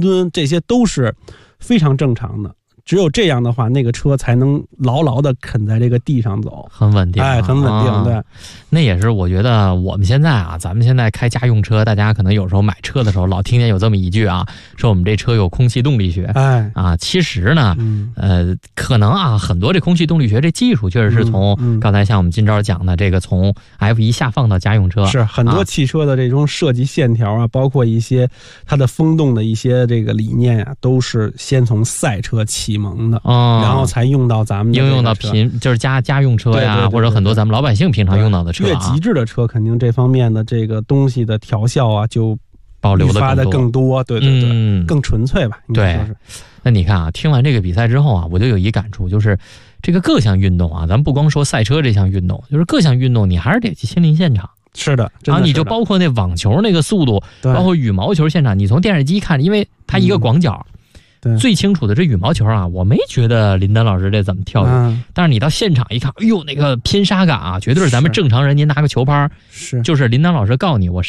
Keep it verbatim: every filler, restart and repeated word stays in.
蹲，这些都是非常正常的。只有这样的话，那个车才能牢牢的啃在这个地上走， 很稳定， 哎，很稳定、啊。对， 那也是我觉得我们现在啊，咱们现在开家用车，大家可能有时候买车的时候老听见有这么一句啊，说我们这车有空气动力学， 哎啊，其实呢， 嗯、 呃，可能啊，很多这空气动力学这技术确实是从、嗯嗯、刚才像我们今朝讲的这个从 F 一 下放到家用车， 是很多汽车的这种设计线条啊，啊包括一些它的风洞的一些这个理念啊，都是先从赛车启蒙的。 哦， 然后才用到咱们的应用到平就是家家用车呀， 对对对对对， 或者很多咱们老百姓平常用到的车、啊， 越极致的车肯定这方面的这个东西的调校啊，就保留的发的更多，对对对、嗯，更纯粹吧。 对，那你看啊，听完这个比赛之后啊，我就有一感触，就是这个各项运动啊，咱们不光说赛车这项运动，就是各项运动你还是得去亲临现场。 是的， 然后你就包括那网球那个速度，包括羽毛球现场，你从电视机看，因为它一个广角。 嗯最清楚的这羽毛球啊，我没觉得林丹老师这怎么跳跃、嗯，但是你到现场一看，哎呦，那个偏杀感啊，绝对是咱们正常人，您拿个球拍， 是就是林丹老师告诉你我。